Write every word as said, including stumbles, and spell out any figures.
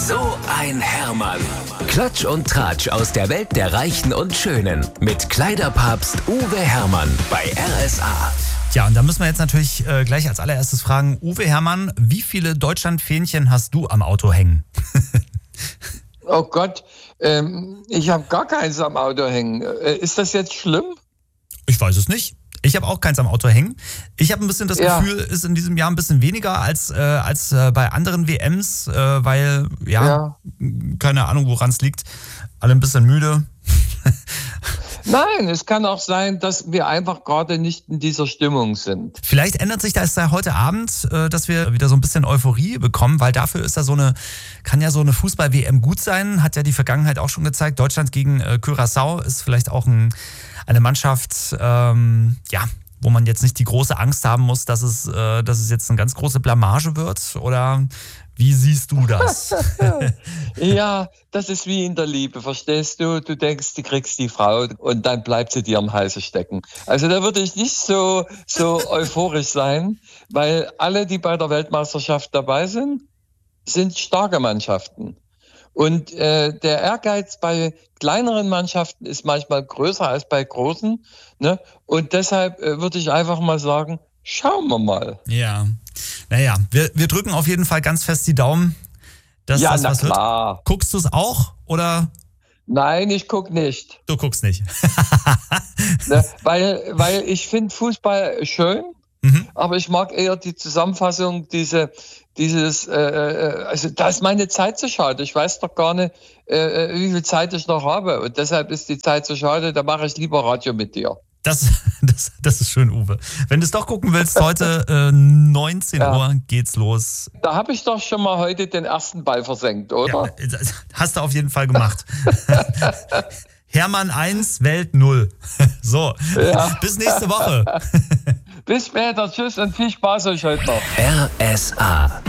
So ein Hermann. Klatsch und Tratsch aus der Welt der Reichen und Schönen. Mit Kleiderpapst Uwe Hermann bei R S A. Ja, und da müssen wir jetzt natürlich äh, gleich als allererstes fragen, Uwe Hermann, wie viele Deutschlandfähnchen hast du am Auto hängen? Oh Gott, ähm, ich habe gar keins am Auto hängen. Äh, ist das jetzt schlimm? Ich weiß es nicht. Ich habe auch keins am Auto hängen. Ich habe ein bisschen das Ja. Gefühl, ist in diesem Jahr ein bisschen weniger als, äh, als äh, bei anderen W Ms, äh, weil, ja, Ja. keine Ahnung, woran es liegt. Alle ein bisschen müde. Nein, es kann auch sein, dass wir einfach gerade nicht in dieser Stimmung sind. Vielleicht ändert sich das ja heute Abend, äh, dass wir wieder so ein bisschen Euphorie bekommen, weil dafür ist da so eine, kann ja so eine Fußball-W M gut sein, hat ja die Vergangenheit auch schon gezeigt. Deutschland gegen äh, Curaçao ist vielleicht auch ein, eine Mannschaft, ähm, ja, wo man jetzt nicht die große Angst haben muss, dass es, äh, dass es jetzt eine ganz große Blamage wird, oder wie siehst du das? Ja, das ist wie in der Liebe, verstehst du? Du denkst, du kriegst die Frau und dann bleibt sie dir am Halse stecken. Also da würde ich nicht so, so euphorisch sein, weil alle, die bei der Weltmeisterschaft dabei sind, sind starke Mannschaften. Und äh, der Ehrgeiz bei kleineren Mannschaften ist manchmal größer als bei großen. Ne? Und deshalb äh, würde ich einfach mal sagen, schauen wir mal. Ja, naja, wir, wir drücken auf jeden Fall ganz fest die Daumen, dass Ja, das na was wird. klar. Guckst du es auch oder Nein, ich gucke nicht. du guckst nicht? Ne? Weil, weil ich finde Fußball schön, Mhm. aber ich mag eher die Zusammenfassung, diese, dieses, äh, äh, also da ist meine Zeit zu schade. Ich weiß doch gar nicht, äh, wie viel Zeit ich noch habe. Und deshalb ist die Zeit zu schade, da mache ich lieber Radio mit dir. Das, das, das ist schön, Uwe. Wenn du es doch gucken willst, heute äh, neunzehn Ja. Uhr geht's los. Da habe ich doch schon mal heute den ersten Ball versenkt, oder? Ja, hast du auf jeden Fall gemacht. Hermann eins, Welt null. So, Ja. bis nächste Woche. Bis später, tschüss und viel Spaß euch heute noch. R S A.